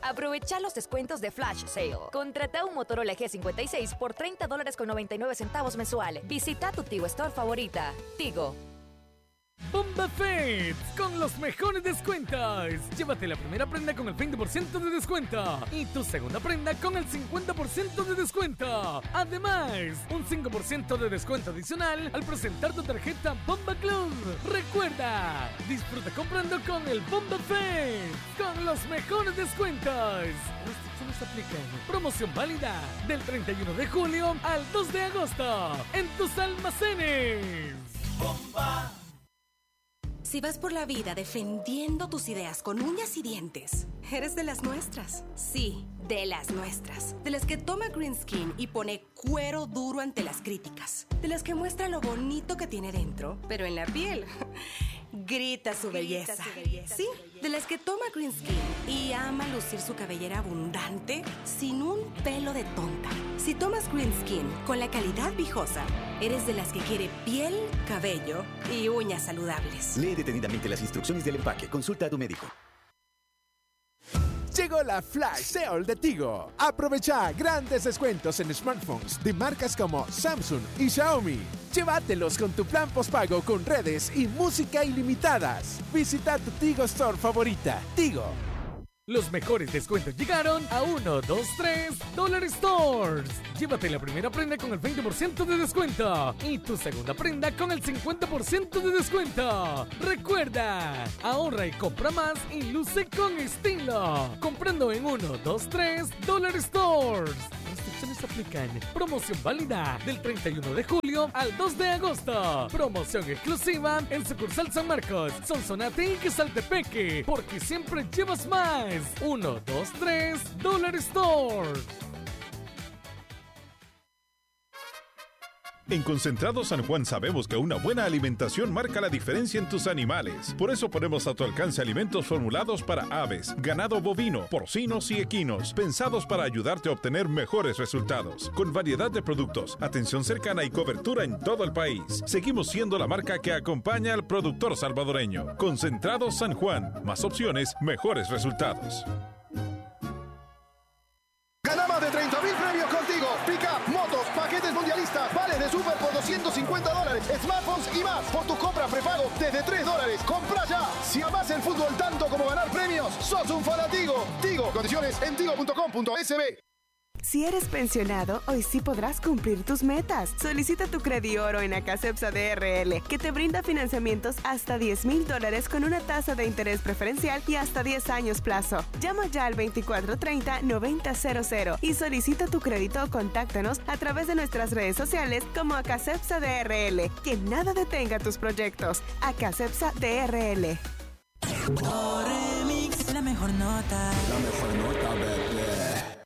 Aprovecha los descuentos de Flash Sale. Contrata un Motorola G56 por $30.99 mensual. Visita tu Tigo Store favorita. Tigo. Bomba Fett, con los mejores descuentos. Llévate la primera prenda con el 20% de descuento y tu segunda prenda con el 50% de descuento. Además, un 5% de descuento adicional al presentar tu tarjeta Bomba Club. Recuerda, disfruta comprando con el Bomba Fett, con los mejores descuentos. Restricciones aplican. Promoción válida del 31 de julio al 2 de agosto en tus almacenes. Bomba. Si vas por la vida defendiendo tus ideas con uñas y dientes, eres de las nuestras. Sí, de las nuestras. De las que toma Green Skin y pone cuero duro ante las críticas. De las que muestra lo bonito que tiene dentro, pero en la piel grita su belleza. Sí, de las que toma Green Skin y ama lucir su cabellera abundante sin un pelo de tonta. Si tomas Green Skin con la calidad viejosa, eres de las que quiere piel, cabello y uñas saludables. Lee detenidamente las instrucciones del empaque. Consulta a tu médico. Llegó la Flash Sale de Tigo. Aprovecha grandes descuentos en smartphones de marcas como Samsung y Xiaomi. Llévatelos con tu plan postpago con redes y música ilimitadas. Visita tu Tigo Store favorita. Tigo. Los mejores descuentos llegaron a 1, 2, 3 Dollar Stores. Llévate la primera prenda con el 20% de descuento y tu segunda prenda con el 50% de descuento. Recuerda, ahorra y compra más y luce con estilo. Comprando en 1, 2, 3 Dollar Stores. Restricciones aplican. Promoción válida del 31 de julio al 2 de agosto. Promoción exclusiva en sucursal San Marcos, Sonsonate y Quesaltepeque. Porque siempre llevas más. 1, 2, 3 Dollar Store. En Concentrado San Juan sabemos que una buena alimentación marca la diferencia en tus animales. Por eso ponemos a tu alcance alimentos formulados para aves, ganado bovino, porcinos y equinos, pensados para ayudarte a obtener mejores resultados. Con variedad de productos, atención cercana y cobertura en todo el país. Seguimos siendo la marca que acompaña al productor salvadoreño. Concentrado San Juan. Más opciones, mejores resultados. Gana más de 30,000 premios contigo. Pick-up, motos, paquetes mundialistas, vales de súper por $250, smartphones y más. Por tu compra prepago desde $3. ¡Compra ya! Si amas el fútbol tanto como ganar premios, sos un fanatigo. Tigo, condiciones en tigo.com.sb. Si eres pensionado, hoy sí podrás cumplir tus metas. Solicita tu Credioro en Acacepsa DRL, que te brinda financiamientos hasta $10,000 con una tasa de interés preferencial y hasta 10 años plazo. Llama ya al 2430-9000 y solicita tu crédito o contáctanos a través de nuestras redes sociales como Acacepsa DRL. Que nada detenga tus proyectos. Acacepsa DRL. Remix, la mejor nota. La mejor nota,